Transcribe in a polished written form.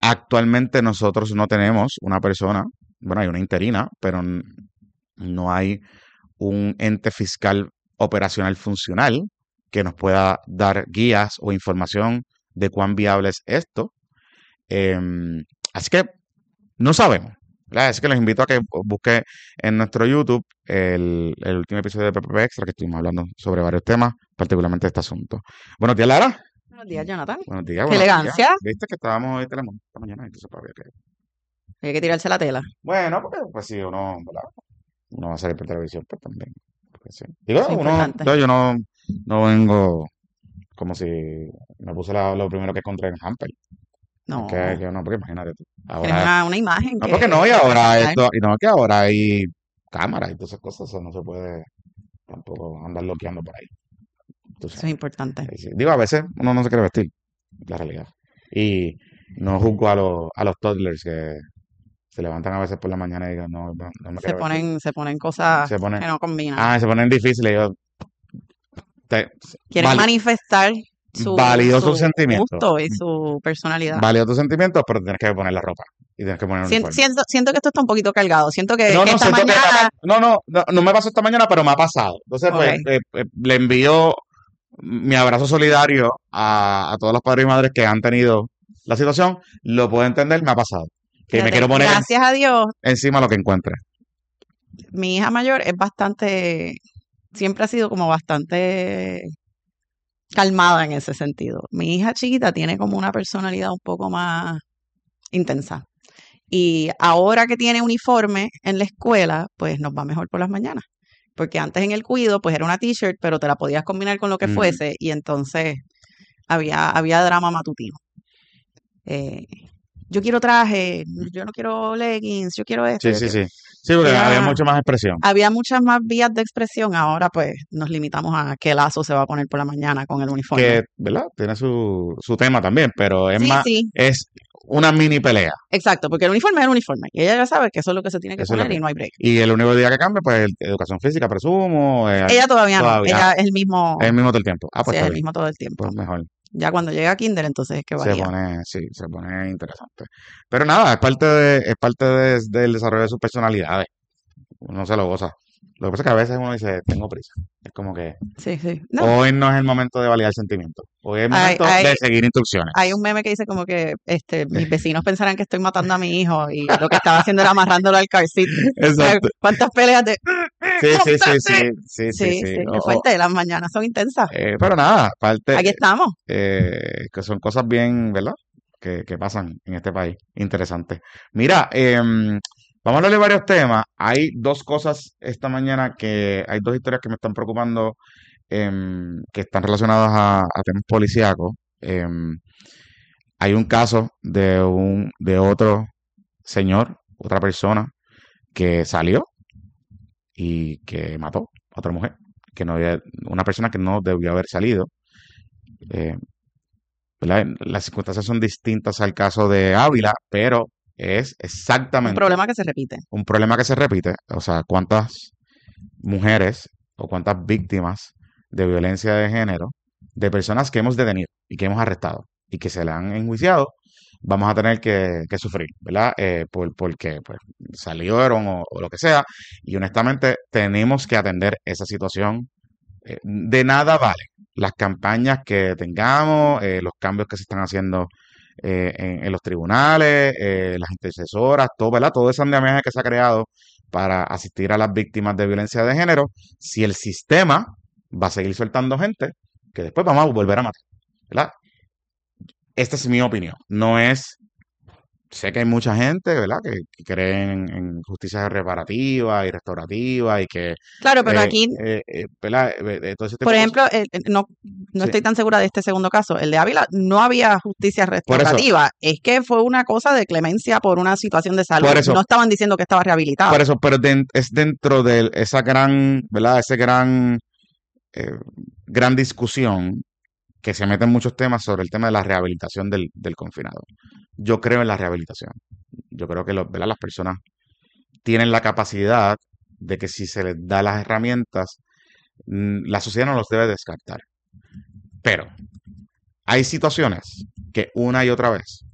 Actualmente nosotros no tenemos una persona, bueno, hay una interina, pero no hay un ente fiscal operacional funcional que nos pueda dar guías o información de cuán viable es esto. Em, Así que no sabemos, ¿verdad? Así que los invito a que busquen en nuestro YouTube el último episodio de PPP Extra, que estuvimos hablando sobre varios temas, particularmente este asunto. Buenos días, Lara. Buenos días, Jonathan. Buenos días, Qué buenos días. elegancia. Viste que estábamos hoy Telemundo esta mañana, entonces para ver qué. Hay que tirarse la tela. Bueno, porque pues si uno, ¿verdad? Uno va a salir por televisión, pues también. Pues, sí. Digo, Eso es importante. yo no vengo como si me puse lo primero que encontré en Hamper. Es No, que no, porque imagínate tú. tienes Ahora, una imagen no, porque que no, y ahora resaltar. esto, y no, que ahora hay cámaras y todas esas cosas, eso no se puede tampoco andar loqueando por ahí, tú Eso es sabes. importante. Sí. Digo, a veces uno no se quiere vestir, la realidad. Y no juzgo a los toddlers que se levantan a veces por la mañana y digan, no me quiero vestir. Se ponen cosas Se ponen, que no combinan. se ponen difíciles. Yo, te- Quieren vali- manifestar válido tus su sentimientos, gusto y su personalidad. válido tus sentimientos, pero tienes que poner la ropa y tienes que poner el uniforme. Siento que esto está un poquito cargado. Siento No, que no, esta siento que mañana. no me pasó esta mañana, pero me ha pasado. Entonces, pues, Ok. le envío mi abrazo solidario a todos los padres y madres que han tenido la situación. Lo puedo entender, me ha pasado. Que me Fíjate, quiero poner gracias a Dios, encima lo que encuentre. mi hija mayor es bastante, siempre ha sido como bastante calmada en ese sentido. Mi hija chiquita tiene como una personalidad un poco más intensa. Y ahora que tiene uniforme en la escuela, pues nos va mejor por las mañanas. Porque antes en el cuido, pues era una t-shirt, pero te la podías combinar con lo que Ujú. fuese y entonces había drama matutino. Eh, yo quiero traje, yo no quiero leggings, yo quiero esto, Sí, yo sí, quiero. sí. Sí, porque había Era, mucha más expresión. había muchas más vías de expresión, ahora pues nos limitamos a qué lazo se va a poner por la mañana con el uniforme. Que, ¿verdad? Tiene su tema también, pero es Sí, más, sí, es una mini pelea. exacto, porque el uniforme es el uniforme y ella ya sabe que eso es lo que se tiene que Eso es lo poner que y es. no hay break. Y el único día que cambia, pues, educación física, presumo, Ella todavía no, todavía, ella es es el mismo todo el tiempo. Ah, pues sí, es está el bien. mismo todo el tiempo. Pues mejor. Ya cuando llega a Kinder, entonces es que Se varía. pone, sí, se pone interesante. Pero nada, es parte del desarrollo de sus personalidades. Uno se lo goza. Lo que pasa es que a veces uno dice, tengo prisa. Es como que Sí, sí. No, hoy no es el momento de validar sentimientos. Hoy es el hay, momento hay, de seguir hay un instrucciones. meme que dice como que mis vecinos pensarán que estoy matando a mi hijo y lo que estaba haciendo era amarrándolo al car seat. Exacto. ¿Cuántas peleas de Sí, sí, sí, sí, ¡Móntate! sí, sí, Sí, sí. sí, es fuerte, las mañanas son intensas. Pero nada, Aquí parte, estamos. que son cosas bien, ¿verdad? Que pasan en este país. Interesante. Mira, vamos a hablar de varios temas. Hay dos cosas esta mañana hay dos historias que me están preocupando, que están relacionadas a temas policíacos. Em, Hay un caso de otro señor, otra persona, que salió y que mató a otra mujer, una persona que no debió haber salido. Eh, ¿Verdad? Las circunstancias son distintas al caso de Ávila, pero es Un exactamente problema que se repite. un problema que se repite. O sea, cuántas mujeres o cuántas víctimas de violencia de género, de personas que hemos detenido y que hemos arrestado y que se le han enjuiciado, vamos a tener que sufrir, ¿verdad? Porque pues, salieron o lo que sea. Y honestamente tenemos que atender esa situación. De nada vale las campañas que tengamos, los cambios que se están haciendo en los tribunales, las intercesoras, todo, ¿verdad? Todo ese andamiaje que se ha creado para asistir a las víctimas de violencia de género, si el sistema va a seguir soltando gente que después vamos a volver a matar, ¿verdad? Esta es mi opinión. No es Sé que hay mucha gente, ¿verdad?, que cree en justicia reparativa y restaurativa y que, Claro, pero aquí, ¿verdad? Todo ese tipo por de cosas. ejemplo, no Sí, estoy tan segura de este segundo caso. El de Ávila no había justicia por eso, restaurativa. Es que fue una cosa de clemencia por una situación de por salud. eso, No estaban diciendo que estaba por rehabilitado. eso, pero es dentro de esa gran, ¿verdad? Ese eh, gran discusión que se mete en muchos temas sobre el tema de la rehabilitación del confinado. Yo creo en la rehabilitación. Yo creo que ¿verdad? Las personas tienen la capacidad de que si se les da las herramientas, la sociedad no los debe descartar. Pero hay situaciones que una y otra vez